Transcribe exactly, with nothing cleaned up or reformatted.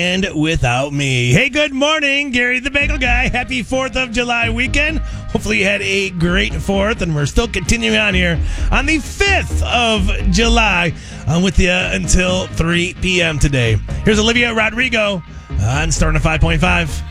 And without me. Hey, good morning, Gary the Bagel Guy. Happy fourth of July weekend. Hopefully you had a great fourth, and we're still continuing on here on the fifth of July. I'm with you until three p.m. today. Here's Olivia Rodrigo on Starting at five point five.